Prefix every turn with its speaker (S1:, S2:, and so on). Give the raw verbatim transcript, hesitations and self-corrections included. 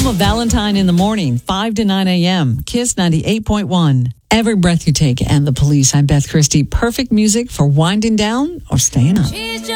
S1: Home of Valentine in the morning, five to nine a.m. Kiss ninety-eight point one. Every Breath You Take and The Police. I'm Beth Christie. Perfect music for winding down or staying up.